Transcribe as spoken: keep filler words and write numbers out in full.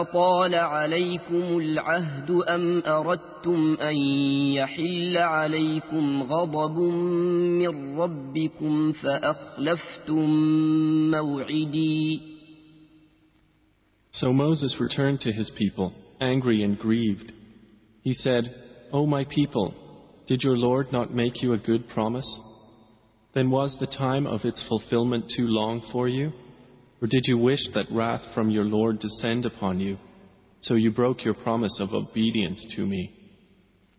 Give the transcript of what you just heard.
طال عليكم العهد أم أردتم أن يحل عليكم غضب من ربكم فأخلفتم موعدي. So Moses returned to his people, angry and grieved. He said, O my people, did your Lord not make you a good promise? Then was the time of its fulfillment too long for you? Or did you wish that wrath from your Lord descend upon you? So you broke your promise of obedience to me.